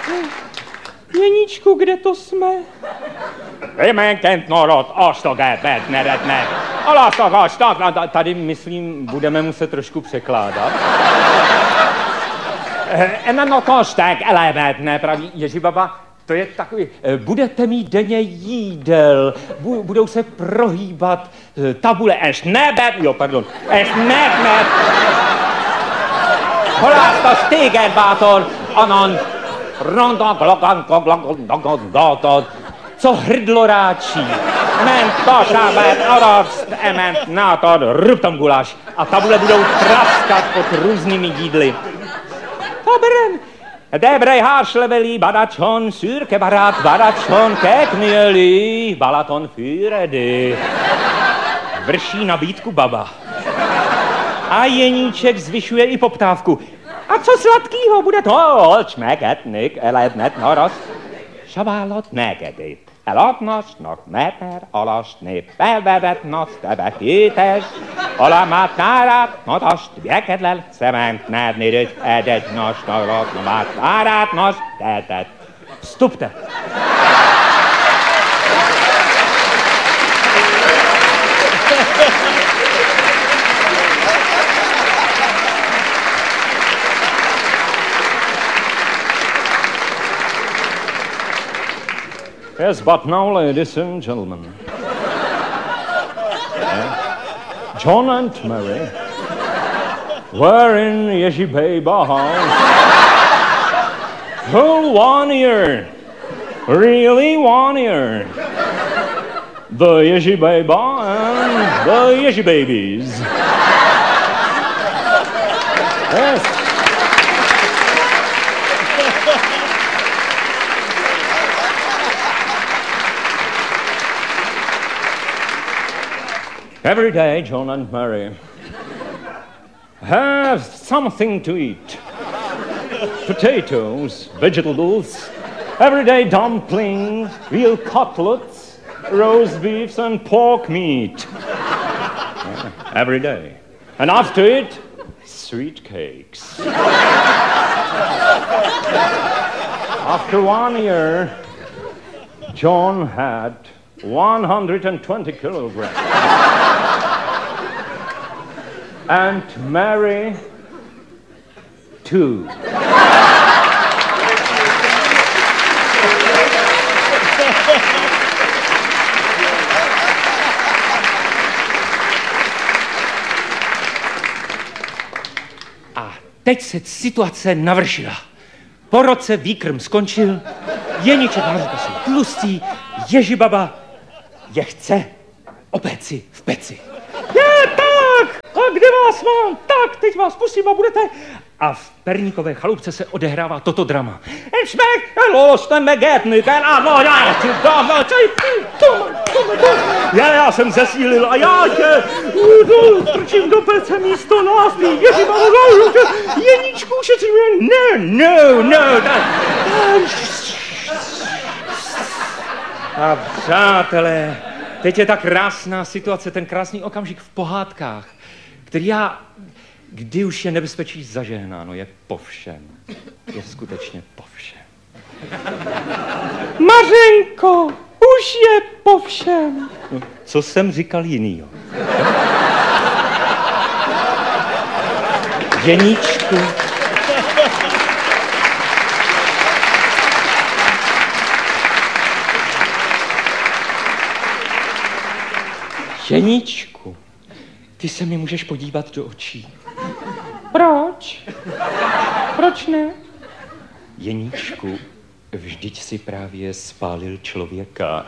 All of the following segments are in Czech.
Jeníčku, kde to jsme? Vymenkent norot, ostogebet, neredne. Tady, myslím, budeme muset trošku překládat. No kostek, elebetne, praví Ježibaba. To je takový, budete mít denně jídel, budou se prohýbat tabule, eš nebet, Holásta stigenbátor, anon, co hrdlo ráčí, ment tošabet, arost, ement nátor, ruptom guláš a tabule budou traskat pod různými jídly. Dobren, debrej hášlevelí, badačon, sürke barát, badačon, kekmělí, balaton füredy. Vrší nabídku baba. A Jeníček zvyšuje i poptávku. A co sladkýho bude to? Čmegetnik, elednet, noros. Šabálot negedit. Elopnost, nok meter, olostni, belvedetnost, tebekítes. Olamat nárat, notost, vjekedlel, cement, nednirit, edet, nost, norot, nomat, nárat, nost, dedet. Vstupte. Yes, but now, ladies and gentlemen, John and Mary were in Yeshibaba house whole 1 year, really 1 year. The Yeshibaba and the Yeshibabies. Yes. Every day, John and Mary have something to eat. Potatoes, vegetables, everyday dumplings, veal cutlets, roast beefs, and pork meat. Yeah, every day. And after it, sweet cakes. After 1 year, John had 120 kilograms. And Mary, 2. A teď se situace navršila. Po roce výkrm skončil, Jeníček a Mařenka jsou tlustí, Ježibaba je chce opéci v peci. Je tak! A kde vás mám? Tak, teď vás pustím a budete... A v perníkové chalupce se odehrává toto drama. Já jsem zesílil a já tě strčím do pece místo nás. Jeníčku ušetřím. No. A přátelé, teď je ta krásná situace, ten krásný okamžik v pohádkách, kdy už je nebezpečí zažehnáno, je po všem. Je skutečně po všem. Mařenko, už je po všem. No, co jsem říkal jinýho? Jeníčku. Jeníčku, ty se mi můžeš podívat do očí. Proč? Proč ne? Jeníčku, vždyť si právě spálil člověka.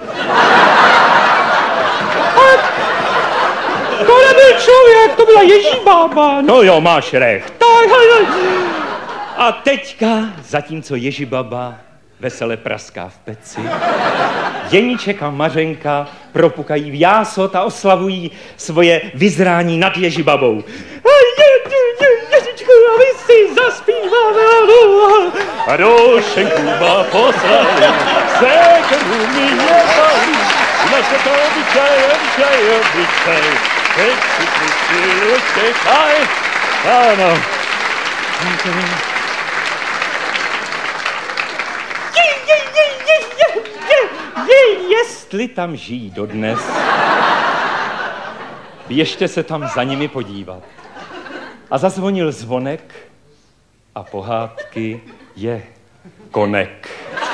To nebyl člověk, to byla Ježibába. No jo, máš recht. A teďka, zatímco Ježibaba vesele praská v peci, Jeníček a Mařenka propukají v jásot a oslavují svoje vyzrání nad Ježibabou. Ježičku, a vy si zaspíváme. A do šenkuba poslali, se krvu mi nepali, naše to obyčaj. Teď si pustil, čekaj. Ano. jestli tam žijí dodnes. Běžte se tam za nimi podívat. A zazvonil zvonek a pohádky je konek.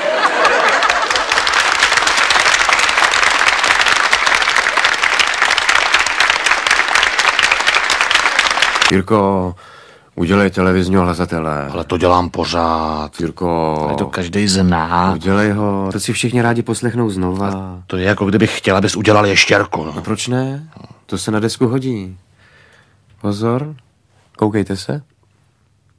Jirko, udělej televizního hlasatele. Ale to dělám pořád. Jirko, Ale to každý zná. udělej ho, to si všichni rádi poslechnou znova. To je jako kdybych chtěl, abys udělal ještěrku. No proč ne? To se na desku hodí. Pozor, koukejte se.